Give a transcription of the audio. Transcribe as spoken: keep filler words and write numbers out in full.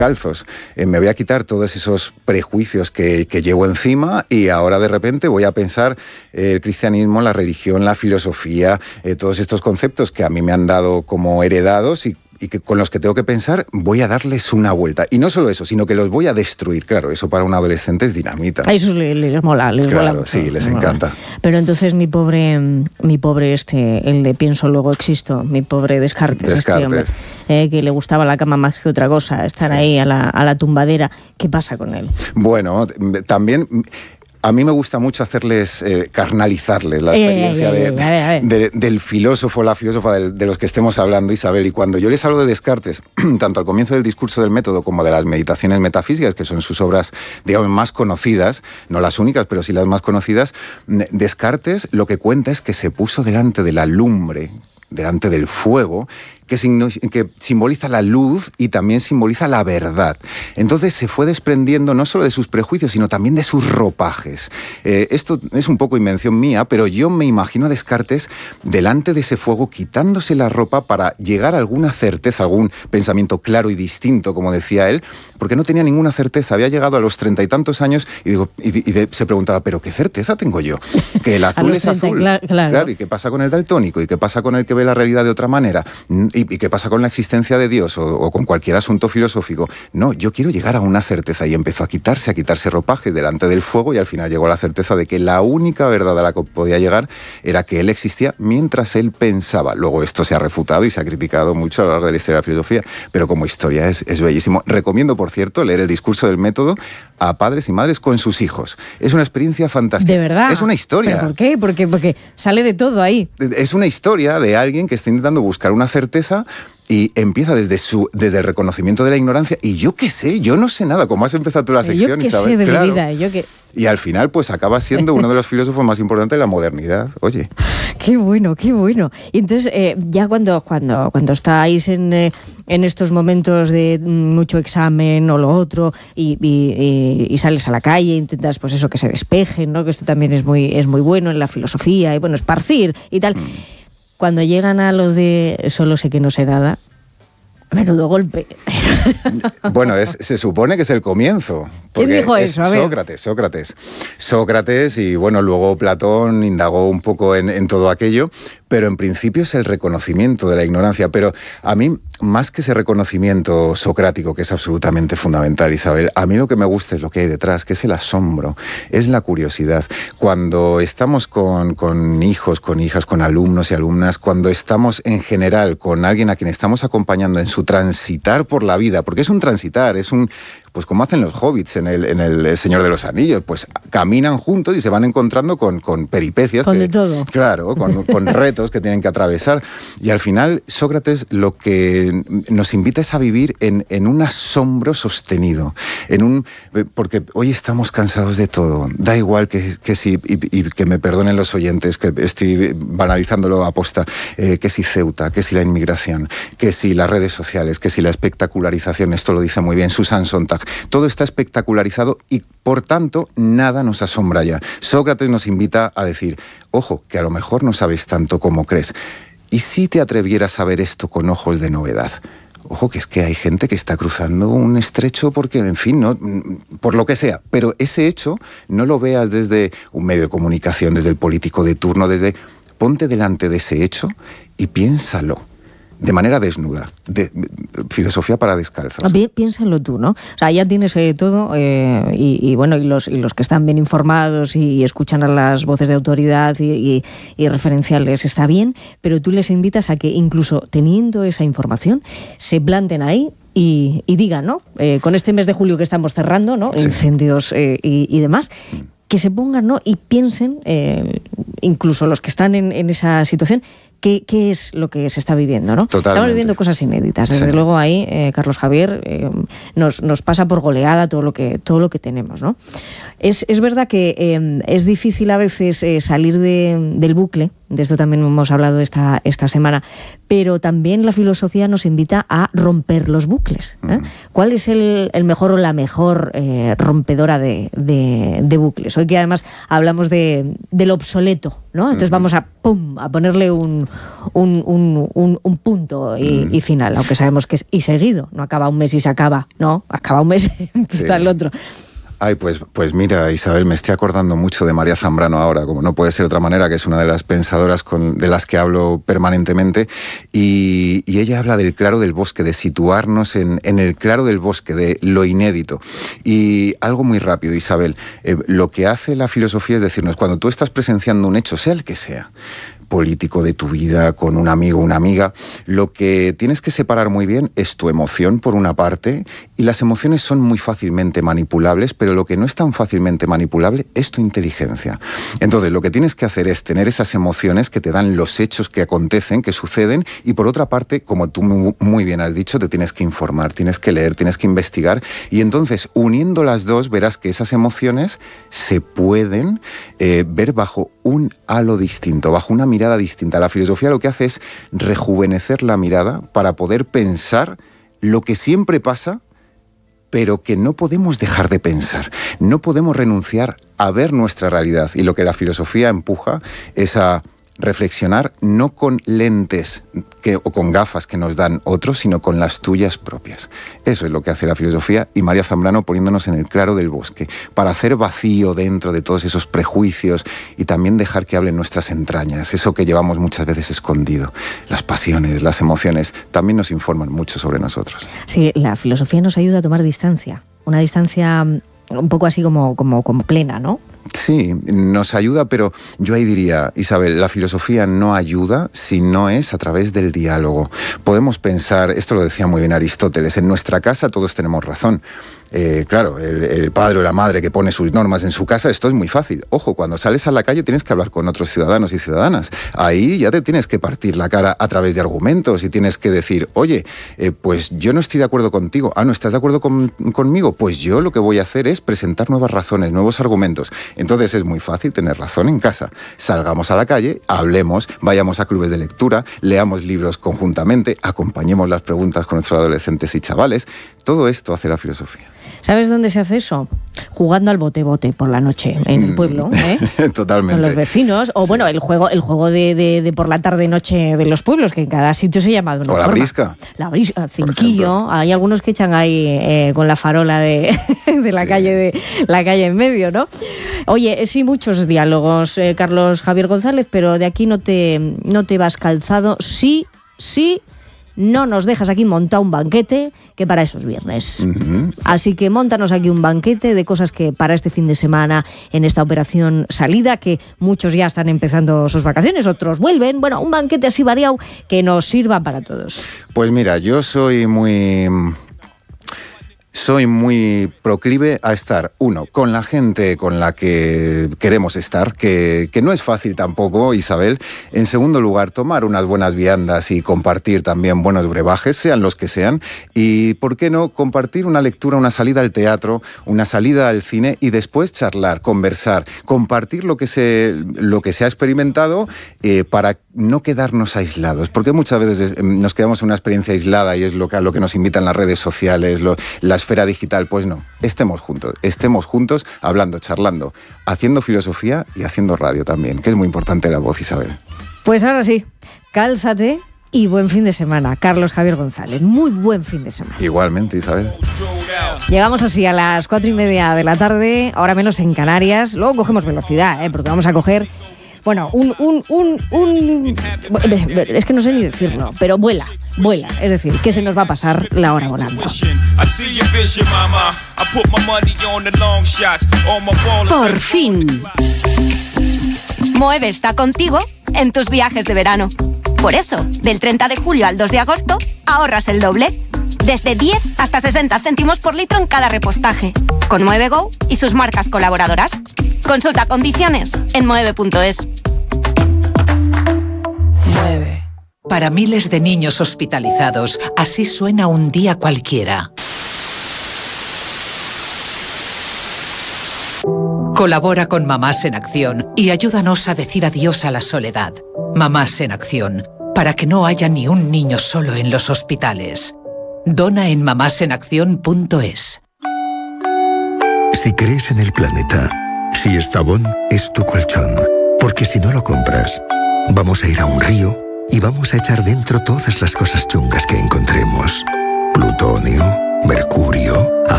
calzos, eh, me voy a quitar todos esos prejuicios que, que llevo encima y ahora de repente voy a pensar eh, el cristianismo, la religión, la filosofía, eh, todos estos conceptos que a mí me han dado como heredados y y que con los que tengo que pensar, voy a darles una vuelta. Y no solo eso, sino que los voy a destruir. Claro, eso para un adolescente es dinamita. A esos les, les mola, les claro, mola mucho. Sí, les mola. encanta. Pero entonces mi pobre, mi pobre este, el de pienso luego existo, mi pobre Descartes, Descartes. este hombre, eh, que le gustaba la cama más que otra cosa, estar sí. ahí a la, a la tumbadera. ¿Qué pasa con él? Bueno, también... A mí me gusta mucho hacerles, eh, carnalizarles la experiencia eh, eh, eh, de, a ver, a ver. De, del filósofo, la filósofa de, de los que estemos hablando, Isabel. Y cuando yo les hablo de Descartes, tanto al comienzo del discurso del método como de las meditaciones metafísicas, que son sus obras, digamos, más conocidas, no las únicas, pero sí las más conocidas, Descartes lo que cuenta es que se puso delante de la lumbre, delante del fuego, que, que simboliza la luz y también simboliza la verdad. Entonces se fue desprendiendo no solo de sus prejuicios, sino también de sus ropajes. Eh, esto es un poco invención mía, pero yo me imagino a Descartes delante de ese fuego quitándose la ropa para llegar a alguna certeza, algún pensamiento claro y distinto, como decía él, porque no tenía ninguna certeza. Había llegado a los treinta y tantos años y, digo, y, y de, se preguntaba, ¿pero qué certeza tengo yo? Que el azul es azul. Claro, claro. Claro, ¿y qué pasa con el daltónico? ¿Y qué pasa con el que ve la realidad de otra manera? ¿Y, y qué pasa con la existencia de Dios o, o con cualquier asunto filosófico? No, yo quiero llegar a una certeza. Y empezó a quitarse, a quitarse ropaje delante del fuego y al final llegó a la certeza de que la única verdad a la que podía llegar era que él existía mientras él pensaba. Luego esto se ha refutado y se ha criticado mucho a lo largo de la historia de la filosofía, pero como historia es, es bellísimo. Recomiendo, por cierto, leer el discurso del método a padres y madres con sus hijos. Es una experiencia fantástica. ¿De verdad? Es una historia. ¿Pero por qué? Porque, porque sale de todo ahí. Es una historia de alguien que está intentando buscar una certeza y empieza desde su desde el reconocimiento de la ignorancia. Y yo qué sé, yo no sé nada. Como has empezado tú la sección, yo qué Isabel, sé de claro. mi vida, yo qué... Y al final, pues acaba siendo uno de los filósofos más importantes de la modernidad. Oye. Qué bueno, qué bueno. Y entonces, eh, ya cuando, cuando, cuando estáis en, eh, en estos momentos de mucho examen o lo otro, y, y, y, y sales a la calle, intentas, pues eso, que se despejen, ¿no? Que esto también es muy, es muy bueno en la filosofía, y bueno, esparcir y tal. Mm. Cuando llegan a lo de solo sé que no sé nada, menudo golpe. Bueno, es, se supone que es el comienzo. ¿Quién dijo eso? A ver. Sócrates, Sócrates. Sócrates y bueno, luego Platón indagó un poco en, en todo aquello, pero en principio es el reconocimiento de la ignorancia. Pero a mí, más que ese reconocimiento socrático, que es absolutamente fundamental, Isabel, a mí lo que me gusta es lo que hay detrás, que es el asombro, es la curiosidad. Cuando estamos con, con hijos, con hijas, con alumnos y alumnas, cuando estamos en general con alguien a quien estamos acompañando en su transitar por la vida, porque es un transitar, es un... Pues como hacen los hobbits en el, en el Señor de los Anillos, pues caminan juntos y se van encontrando con, con peripecias. Con que, de todo. Claro, con, con retos que tienen que atravesar. Y al final, Sócrates lo que nos invita es a vivir en, en un asombro sostenido. En un, porque hoy estamos cansados de todo. Da igual que, que si, y, y que me perdonen los oyentes, que estoy banalizándolo a posta, eh, que si Ceuta, que si la inmigración, que si las redes sociales, que si la espectacularización, esto lo dice muy bien Susan Sontag. Todo está espectacularizado y, por tanto, nada nos asombra ya. Sócrates nos invita a decir, ojo, que a lo mejor no sabes tanto como crees. ¿Y si te atrevieras a ver esto con ojos de novedad? Ojo, que es que hay gente que está cruzando un estrecho porque, en fin, no, por lo que sea. Pero ese hecho no lo veas desde un medio de comunicación, desde el político de turno, desde... Ponte delante de ese hecho y piénsalo. De manera desnuda, de, de, filosofía para descalzos. Piénsalo tú, ¿no? O sea, ya tienes eh, todo eh, y, y bueno, y los, y los que están bien informados y, y escuchan a las voces de autoridad y, y, y referenciales está bien, pero tú les invitas a que incluso teniendo esa información se planten ahí y, y digan, ¿no? Eh, con este mes de julio que estamos cerrando, ¿no? Sí. Incendios eh, y, y demás. Que se pongan, ¿no? Y piensen, eh, incluso los que están en, en esa situación, qué, qué es lo que se está viviendo, ¿no? Totalmente. Estamos viviendo cosas inéditas. Desde sí. luego ahí, eh, Carlos Javier, eh, nos, nos pasa por goleada todo lo que, todo lo que tenemos, ¿no? Es, es verdad que eh, es difícil a veces eh, salir de, del bucle de esto también hemos hablado esta, esta semana, pero también la filosofía nos invita a romper los bucles. ¿eh? Mm. ¿Cuál es el, el mejor o la mejor eh, rompedora de, de, de bucles? Hoy que además hablamos de, del obsoleto, ¿no? Entonces mm. vamos a, pum, a ponerle un, un, un, un, un punto y, mm. y final, aunque sabemos que es y seguido, no acaba un mes y se acaba, no, acaba un mes y empieza sí. el otro. Ay, pues, pues mira, Isabel, me estoy acordando mucho de María Zambrano ahora, como no puede ser de otra manera, que es una de las pensadoras con, de las que hablo permanentemente, y, y ella habla del claro del bosque, de situarnos en, en el claro del bosque, de lo inédito. Y algo muy rápido, Isabel, eh, lo que hace la filosofía es decirnos, cuando tú estás presenciando un hecho, sea el que sea, político de tu vida, con un amigo, una amiga, lo que tienes que separar muy bien es tu emoción, por una parte, y las emociones son muy fácilmente manipulables, pero lo que no es tan fácilmente manipulable es tu inteligencia. Entonces, lo que tienes que hacer es tener esas emociones que te dan los hechos que acontecen, que suceden, y por otra parte, como tú muy bien has dicho, te tienes que informar, tienes que leer, tienes que investigar, y entonces, uniendo las dos, verás que esas emociones se pueden eh, ver bajo un halo distinto, bajo una mirada distinta. La filosofía lo que hace es rejuvenecer la mirada para poder pensar lo que siempre pasa, pero que no podemos dejar de pensar. No podemos renunciar a ver nuestra realidad. Y lo que la filosofía empuja es a reflexionar no con lentes que, o con gafas que nos dan otros, sino con las tuyas propias. Eso es lo que hace la filosofía, y María Zambrano poniéndonos en el claro del bosque, para hacer vacío dentro de todos esos prejuicios y también dejar que hablen nuestras entrañas, eso que llevamos muchas veces escondido. Las pasiones, las emociones, también nos informan mucho sobre nosotros. Sí, la filosofía nos ayuda a tomar distancia, una distancia un poco así como, como, como plena, ¿no? Sí, nos ayuda, pero yo ahí diría, Isabel, la filosofía no ayuda si no es a través del diálogo. Podemos pensar, esto lo decía muy bien Aristóteles, en nuestra casa todos tenemos razón. Eh, claro, el, el padre o la madre que pone sus normas en su casa, esto es muy fácil. Ojo, cuando sales a la calle tienes que hablar con otros ciudadanos y ciudadanas. Ahí ya te tienes que partir la cara a través de argumentos y tienes que decir, oye, eh, pues yo no estoy de acuerdo contigo. Ah, ¿no estás de acuerdo con, conmigo? Pues yo lo que voy a hacer es presentar nuevas razones, nuevos argumentos. Entonces es muy fácil tener razón en casa. Salgamos a la calle, hablemos, vayamos a clubes de lectura, leamos libros conjuntamente, acompañemos las preguntas con nuestros adolescentes y chavales. Todo esto hace la filosofía. ¿Sabes dónde se hace eso? Jugando al bote-bote por la noche, en el pueblo, ¿eh? Totalmente. Con los vecinos, o sí. bueno, el juego el juego de, de, de por la tarde-noche de los pueblos, que en cada sitio se llama de una o forma. la brisca. La brisca, cinquillo. Hay algunos que echan ahí eh, con la farola de, de la sí. calle de la calle en medio, ¿no? Oye, sí, muchos diálogos, eh, Carlos Javier González, pero de aquí no te, no te vas calzado. Sí, sí... No nos dejas aquí montar un banquete, que para eso es viernes. Uh-huh. Así que móntanos aquí un banquete de cosas que para este fin de semana, en esta operación salida, que muchos ya están empezando sus vacaciones, otros vuelven. Bueno, un banquete así variado que nos sirva para todos. Pues mira, yo soy muy... Soy muy proclive a estar, uno, con la gente con la que queremos estar, que, que no es fácil tampoco, Isabel. En segundo lugar, tomar unas buenas viandas y compartir también buenos brebajes, sean los que sean. Y, ¿por qué no?, compartir una lectura, una salida al teatro, una salida al cine y después charlar, conversar, compartir lo que se, lo que se ha experimentado eh, para no quedarnos aislados. Porque muchas veces nos quedamos en una experiencia aislada y es lo que, a lo que nos invitan las redes sociales, lo, las esfera digital. Pues no, estemos juntos, estemos juntos hablando, charlando, haciendo filosofía y haciendo radio también, que es muy importante la voz, Isabel. Pues ahora sí, cálzate y buen fin de semana, Carlos Javier González. Muy buen fin de semana. Igualmente, Isabel. Llegamos así a las cuatro y media de la tarde, ahora menos en Canarias. Luego cogemos velocidad, ¿eh? Porque vamos a coger... Bueno, un, un, un, un... Es que no sé ni decirlo, pero vuela, vuela. Es decir, que se nos va a pasar la hora volando. Por fin. Moeve está contigo en tus viajes de verano. Por eso, del treinta de julio al dos de agosto, ahorras el doble. Desde diez hasta sesenta céntimos por litro en cada repostaje. Con Moeve Go y sus marcas colaboradoras. Consulta condiciones en moeve punto es. Mueve. Para miles de niños hospitalizados, así suena un día cualquiera. Colabora con Mamás en Acción y ayúdanos a decir adiós a la soledad. Mamás en Acción, para que no haya ni un niño solo en los hospitales. Dona en mamás en acción punto es. Si crees en el planeta, si Estavón es tu colchón, porque si no lo compras, vamos a ir a un río y vamos a echar dentro todas las cosas chungas que encontremos. Plutonio, mercurio, azufre.